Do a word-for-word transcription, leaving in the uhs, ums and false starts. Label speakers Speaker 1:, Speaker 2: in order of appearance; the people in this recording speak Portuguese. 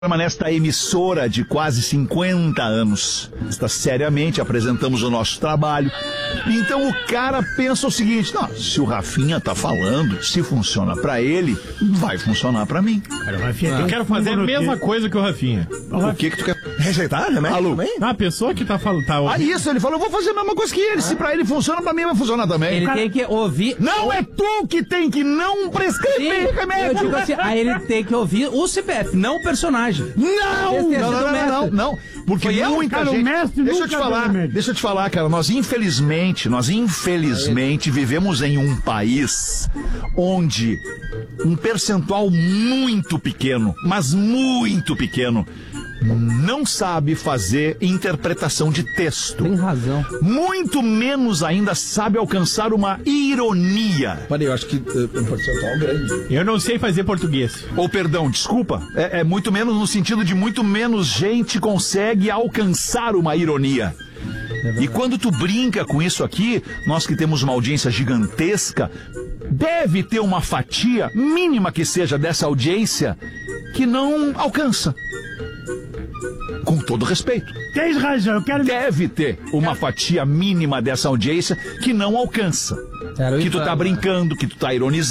Speaker 1: Nesta emissora de quase cinquenta anos, está seriamente apresentamos o nosso trabalho. Então o cara pensa o seguinte: não, se o Rafinha tá falando, se funciona pra ele, vai funcionar pra mim.
Speaker 2: Cara, o Rafinha,
Speaker 3: eu quero fazer a mesma
Speaker 2: que...
Speaker 3: coisa que o Rafinha.
Speaker 1: O que que tu quer?
Speaker 4: Rejeitar, né?
Speaker 1: Alô?
Speaker 3: Ah, a pessoa que tá falando. Tá
Speaker 1: Ah, isso, ele falou: eu vou fazer a mesma coisa que ele. Ah. Se pra ele funciona, pra mim vai funcionar também.
Speaker 5: Ele
Speaker 1: cara...
Speaker 5: tem que ouvir.
Speaker 1: Não é tu que tem que não prescrever remédio.
Speaker 5: Eu digo assim, aí ele tem que ouvir o C P F, não o personagem.
Speaker 1: Não! Não, não, não, não, não, não. Porque
Speaker 2: Foi
Speaker 1: muita
Speaker 2: cara,
Speaker 1: gente...
Speaker 2: mestre
Speaker 1: Deixa eu te falar, deixa eu te falar, cara. Nós infelizmente, nós infelizmente vivemos em um país onde um percentual muito pequeno, mas muito pequeno, não sabe fazer interpretação de texto.
Speaker 5: Tem razão.
Speaker 1: Muito menos ainda sabe alcançar uma ironia.
Speaker 4: Peraí, eu acho que uh, um percentual grande.
Speaker 3: Eu não sei fazer português.
Speaker 1: Ou, perdão, desculpa. É, é muito menos no sentido de muito menos gente consegue alcançar uma ironia. E quando tu brinca com isso aqui, nós que temos uma audiência gigantesca, deve ter uma fatia, mínima que seja, dessa audiência que não alcança. Com todo respeito.
Speaker 2: Tens razão, eu quero...
Speaker 1: Deve ter uma fatia mínima dessa audiência que não alcança. Que tu tá brincando, que tu tá ironizando.